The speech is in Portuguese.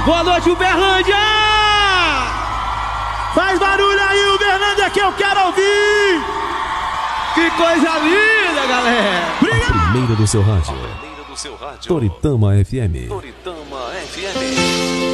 Boa noite, Uberlândia! Faz barulho aí, Uberlândia, que eu quero ouvir! Que coisa linda, galera! Obrigado! A primeira do seu rádio. Toritama FM.